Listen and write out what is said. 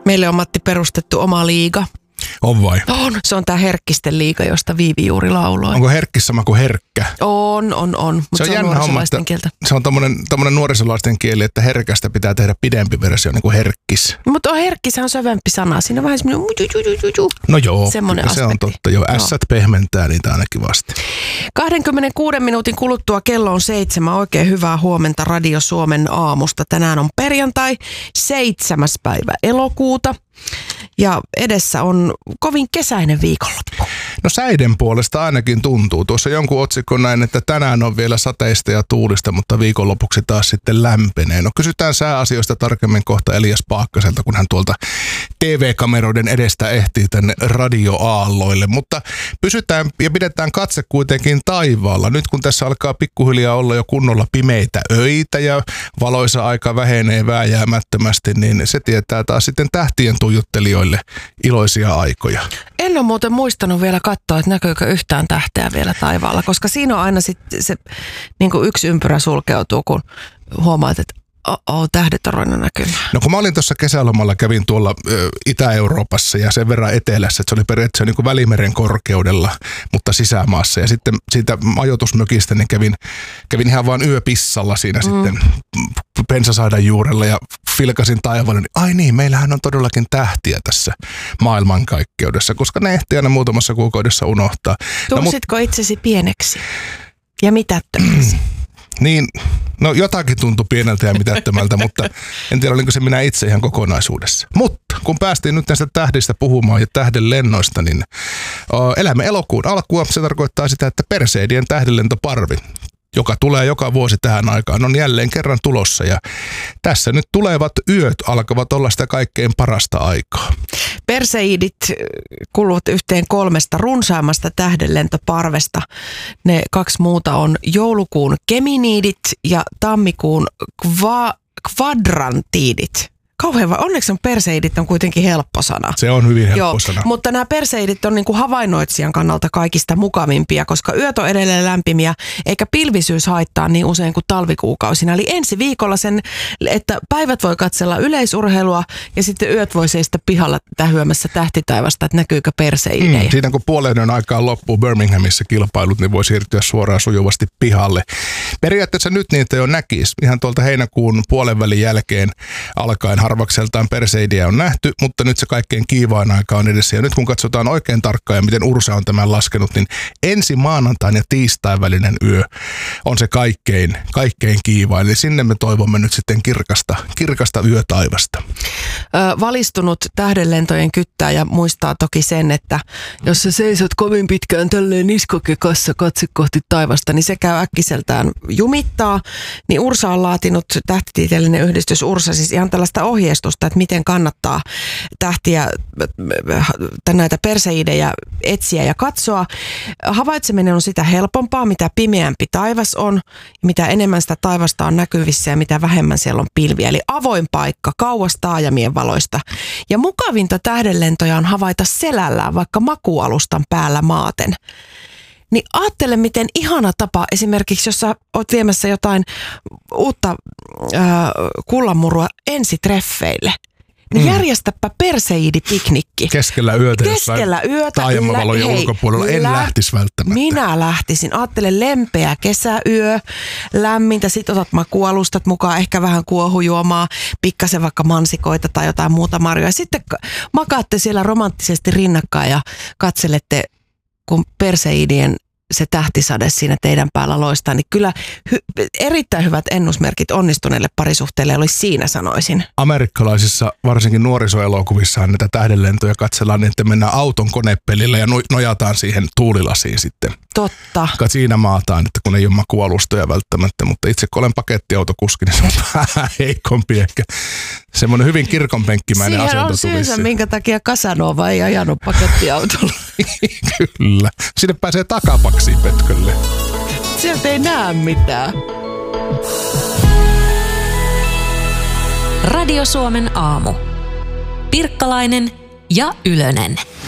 Meille on, Matti, perustettu oma liiga. On vai? On. Se on tää Herkkisten liiga, josta Viivi juuri lauloi. Onko herkkis sama kuin herkkä? On. Mutta se on nuorisolaisten kieltä. Se on tommonen nuorisolaisten kieli, että herkästä pitää tehdä pidempi versio, niin kuin herkkis. Mutta herkkis on syvempi sana. Siinä on vähän semmoinen No joo, semmoinen se aspekti. on totta. Joo, ässät pehmentää niitä ainakin vasta. 26 minuutin kuluttua kello on 7. Oikein hyvää huomenta Radio Suomen aamusta. Tänään on perjantai 7. päivä elokuuta. Ja edessä on kovin kesäinen viikonloppu. No säiden puolesta ainakin tuntuu. Tuossa jonkun otsikon näin, että tänään on vielä sateista ja tuulista, mutta viikonlopuksi taas sitten lämpenee. No kysytään sääasioista tarkemmin kohta Elias Paakkaselta, kun hän tuolta TV-kameroiden edestä ehtii tänne radioaalloille. Mutta pysytään ja pidetään katse kuitenkin taivaalla. Nyt kun tässä alkaa pikkuhiljaa olla jo kunnolla pimeitä öitä ja valoisa aika vähenee vääjäämättömästi, niin se tietää taas sitten tähtien tuijottelijoille iloisia aikoja. En ole muuten muistanut vielä katsoa, että näkyykö yhtään tähteä vielä taivaalla, koska siinä on aina sitten se niin kuin yksi ympyrä sulkeutuu, kun huomaat, että tähdet on ruvennut näkymään. No kun mä olin tuossa kesälomalla, kävin tuolla Itä-Euroopassa ja sen verran etelässä, että se oli periaatteessa niin kuin Välimeren korkeudella, mutta sisämaassa. Ja sitten siitä majoitusmökistä niin kävin ihan vaan yöpissalla siinä sitten pensasaidan juurella ja filkasin taivaalle, niin ai niin, meillähän on todellakin tähtiä tässä maailmankaikkeudessa, koska ne ehtii aina muutamassa kuukaudessa unohtaa. Tunsitko itsesi pieneksi ja mitättömäksi? Niin, no jotakin tuntui pieneltä ja mitättömältä, mutta en tiedä olinko se minä itse ihan kokonaisuudessa. Mutta kun päästiin nyt näistä tähdistä puhumaan ja tähden lennoista, niin elämme elokuun alkua. Se tarkoittaa sitä, että Perseidien tähdenlentoparvi, joka tulee joka vuosi tähän aikaan, on jälleen kerran tulossa. Ja tässä nyt tulevat yöt alkavat olla sitä kaikkein parasta aikaa. Perseidit kuuluvat yhteen 3 runsaimmasta tähdenlentoparvesta. Ne 2 muuta on joulukuun Geminiidit ja tammikuun Kvadrantiidit. Kauhean, onneksi Perseidit on kuitenkin helppo sana. Se on hyvin helppo sana. Mutta nämä Perseidit on niin kuin havainnoitsijan kannalta kaikista mukavimpia, koska yöt on edelleen lämpimiä, eikä pilvisyys haittaa niin usein kuin talvikuukausina. Eli ensi viikolla sen, että päivät voi katsella yleisurheilua ja sitten yöt voi seistä pihalla tähyämässä tähtitaivasta, että näkyykö Perseidejä. Siitä kun puolen aikaan loppuu Birminghamissa kilpailut, niin voi siirtyä suoraan sujuvasti pihalle. Periaatteessa nyt niitä jo näkisi. Ihan tuolta heinäkuun puolenvälin jälkeen alkaen harvakseltaan Perseidiä on nähty, mutta nyt se kaikkein kiivain aika on edessä. Ja nyt kun katsotaan oikein tarkkaan ja miten Ursa on tämän laskenut, niin ensi maanantain ja tiistain välinen yö on se kaikkein kiivain. Eli sinne me toivomme nyt sitten kirkasta yötaivasta. Valistunut tähdenlentojen kyttääjä muistaa toki sen, että jos sä seisot kovin pitkään tälleen niskokekassa katse kohti taivasta, niin se käy äkkiseltään jumittaa. Niin Ursa on laatinut, tähtitieteellinen yhdistys Ursa, siis ihan tällaista ohjeistusta, että miten kannattaa tähtiä, näitä perseidejä etsiä ja katsoa. Havaitseminen on sitä helpompaa, mitä pimeämpi taivas on, mitä enemmän sitä taivasta on näkyvissä ja mitä vähemmän siellä on pilviä. Eli avoin paikka, kauas taajamien valoista. Ja mukavinta tähdenlentoja on havaita selällään, vaikka makuualustan päällä maaten. Niin ajattele, miten ihana tapa esimerkiksi, jos sä oot viemässä jotain uutta kullanmurua ensitreffeille, niin järjestäpä Perseidipiknikki. Keskellä yötä taajamavalojen ulkopuolella en lähtisi välttämättä. Minä lähtisin. Ajattele lempeä kesäyö, lämmintä, sit otat makualustat mukaan, ehkä vähän kuohujuomaa, pikkasen vaikka mansikoita tai jotain muuta marjoja. Sitten makaatte siellä romanttisesti rinnakkain ja katselette, kun Perseidien se tähtisade siinä teidän päällä loistaa, niin kyllä erittäin hyvät ennusmerkit onnistuneelle parisuhteelle olisi siinä, sanoisin. Amerikkalaisissa, varsinkin nuorisoelokuvissa, näitä tähdenlentoja katsellaan, niin että mennään auton konepelillä ja nojataan siihen tuulilasiin sitten. Totta. Siinä maataan, että kun ei ole makualustoja välttämättä, mutta itse kun olen pakettiautokuski, niin se on vähän heikompi ehkä. Semmoinen hyvin kirkonpenkkimäinen asento tulisi. Siihen on syynsä, minkä takia Casanova ei ajanut pakettiautolla. Kyllä. Sinne pääsee takapaksiin pötkölle. Sieltä ei näe mitään. Radio Suomen aamu. Pirkkalainen ja Ylönen.